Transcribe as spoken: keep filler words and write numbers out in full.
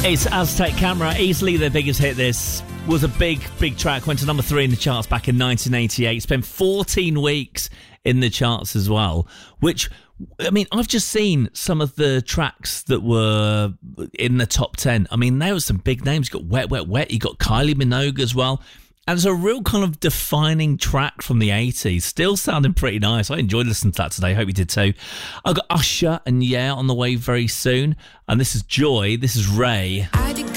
It's Aztec Camera, easily their biggest hit. This was a big, big track. Went to number three in the charts back in nineteen eighty-eight. Spent fourteen weeks in the charts as well, which, I mean, I've just seen some of the tracks that were in the top ten. I mean, there were some big names. You got Wet, Wet, Wet. You got Kylie Minogue as well. And it's a real kind of defining track from the eighties. Still sounding pretty nice. I enjoyed listening to that today. Hope you did too. I've got Usher and Yeah on the way very soon. And this is Joy. This is Ray. I